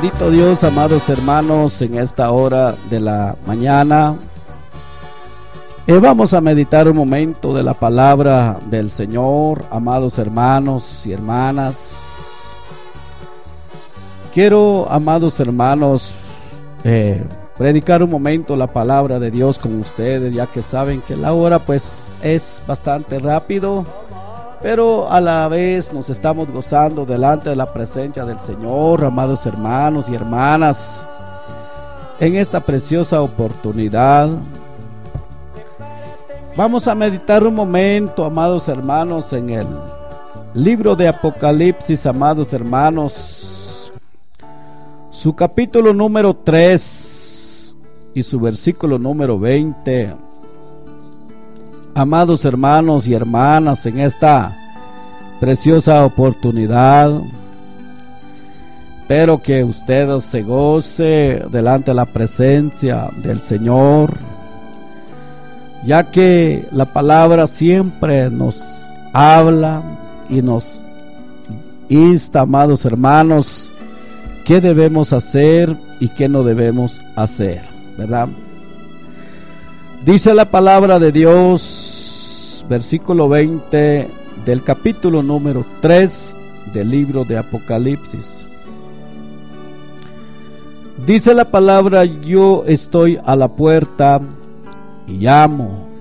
Bendito Dios, amados hermanos, en esta hora de la mañana vamos a meditar un momento de la palabra del Señor, amados hermanos y hermanas. Quiero, amados hermanos, predicar un momento la palabra de Dios con ustedes, ya que saben que la hora pues es bastante rápido, pero a la vez nos estamos gozando delante de la presencia del Señor, amados hermanos y hermanas, en esta preciosa oportunidad. Vamos a meditar un momento, amados hermanos, en el libro de Apocalipsis, amados hermanos, su capítulo número 3 y su versículo número 20. Amados hermanos y hermanas, en esta preciosa oportunidad, espero que ustedes se goce delante de la presencia del Señor, ya que la palabra siempre nos habla y nos insta, amados hermanos, qué debemos hacer y qué no debemos hacer, ¿verdad? Dice la palabra de Dios, versículo 20 del capítulo número 3 del libro de Apocalipsis. Dice la palabra: yo estoy a la puerta y llamo.